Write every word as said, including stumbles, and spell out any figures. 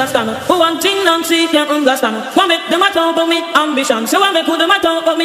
understand. Who one thing Nancy can't understand. One make them a talk about me ambition. So one make who them a talk about me